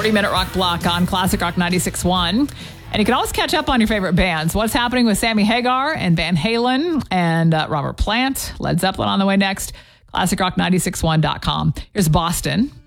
40-minute rock block on Classic Rock 96.1. And you can always catch up on your favorite bands. What's happening with Sammy Hagar and Van Halen and Robert Plant. Led Zeppelin on the way next. ClassicRock961.com. Here's Boston.